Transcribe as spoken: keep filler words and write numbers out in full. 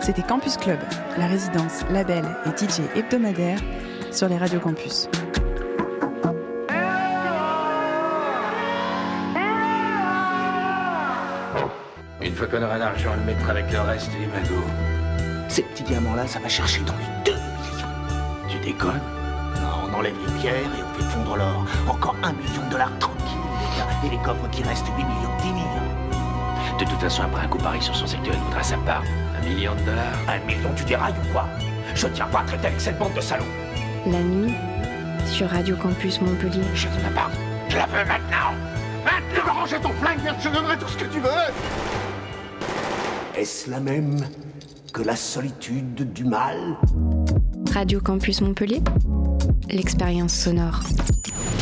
C'était Campus Club, la résidence, label et D J hebdomadaire sur les radios campus. Une fois qu'on aura l'argent, on le mettra avec le reste et les magots. Ces petits diamants-là, ça va chercher dans les deux millions. Tu déconnes? Non, on enlève les pierres et on fait fondre l'or. Encore un million de dollars tranquille, les gars. Et les coffres qui restent, huit millions, dix millions. De toute façon, après un coup pareil sur son secteur, il voudra sa part. Un million de dollars. Un million, tu dérailles ou quoi? Je tiens pas à traiter avec cette bande de salauds. La nuit, sur Radio Campus Montpellier. Je veux ma part. Je la veux maintenant. Maintenant, va ranger ton flingue, merde, je donnerai tout ce que tu veux. Est-ce la même que la solitude du mal? Radio Campus Montpellier, l'expérience sonore.